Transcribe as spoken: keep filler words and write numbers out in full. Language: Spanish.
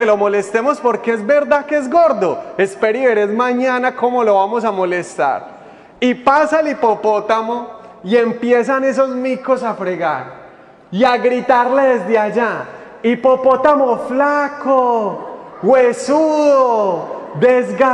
lo molestemos porque es verdad que es gordo. Espere y verás mañana cómo lo vamos a molestar. Y pasa el hipopótamo y empiezan esos micos a fregar y a gritarle desde allá: hipopótamo flaco, huesudo, desgastado.